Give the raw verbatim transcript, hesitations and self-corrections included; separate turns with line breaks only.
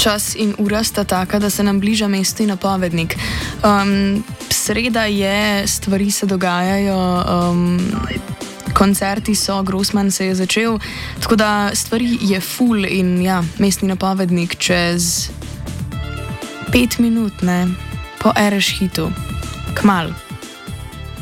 Čas in ura sta taka, da se nam bliža mestni napovednik. Um, sreda je, stvari se dogajajo, um, koncerti so, Grossman se je začel, tako da stvari je full in ja, mestni napovednik čez pet minut, ne, po R Š hitu, kmalu.